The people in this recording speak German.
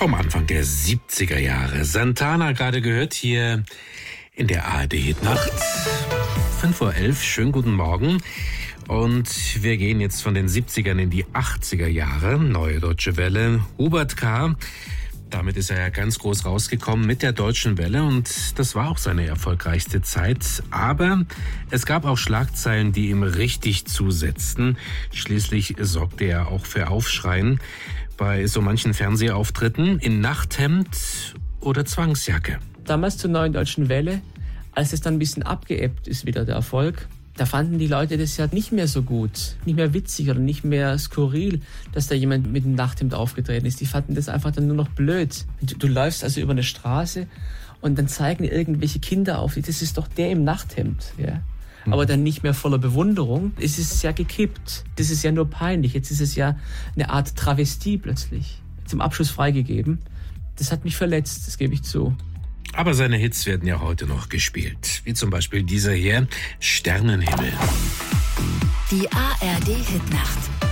Vom Anfang der 70er Jahre. Santana gerade gehört hier in der ARD-Hitnacht. 5:11 Uhr, schönen guten Morgen. Und wir gehen jetzt von den 70ern in die 80er Jahre. Neue Deutsche Welle, Hubert K. Damit ist er ja ganz groß rausgekommen mit der Deutschen Welle und das war auch seine erfolgreichste Zeit. Aber es gab auch Schlagzeilen, die ihm richtig zusetzten. Schließlich sorgte er auch für Aufschreien bei so manchen Fernsehauftritten in Nachthemd oder Zwangsjacke. Damals zur Neuen Deutschen Welle, als es dann ein bisschen abgeebbt ist wieder der Erfolg, da fanden die Leute das ja nicht mehr so gut, nicht mehr witzig oder nicht mehr skurril, dass da jemand mit einem Nachthemd aufgetreten ist. Die fanden das einfach dann nur noch blöd. Du läufst also über eine Straße und dann zeigen irgendwelche Kinder auf, das ist doch der im Nachthemd, ja. Aber dann nicht mehr voller Bewunderung. Es ist ja gekippt. Das ist ja nur peinlich. Jetzt ist es ja eine Art Travestie plötzlich. Zum Abschluss freigegeben. Das hat mich verletzt, das gebe ich zu. Aber seine Hits werden ja heute noch gespielt. Wie zum Beispiel dieser hier, Sternenhimmel. Die ARD-Hitnacht.